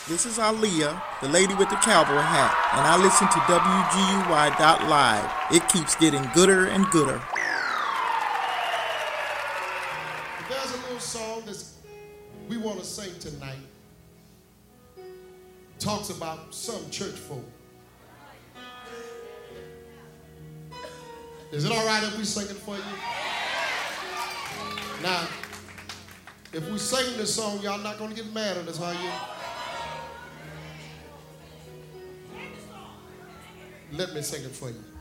This is Aaliyah, the lady with the cowboy hat, and I listen to WGUY.live. It keeps getting gooder and gooder. There's a little song that we want to sing tonight. Talks about some church folk. Is it all right if we sing it for you? Now, if we sing this song, y'all not going to get mad at us, are you? Let me sing it for you.